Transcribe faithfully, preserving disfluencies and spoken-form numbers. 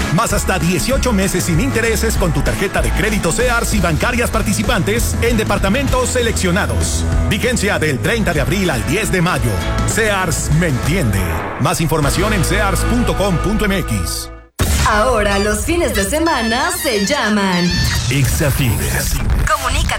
más hasta dieciocho meses sin intereses con tu tarjeta de crédito Sears y bancarias participantes en departamentos seleccionados. Vigencia del treinta de abril al diez de mayo. Sears me entiende. Más información en sears punto com punto m x. Ahora los fines de semana se llaman Exafines. Comunícate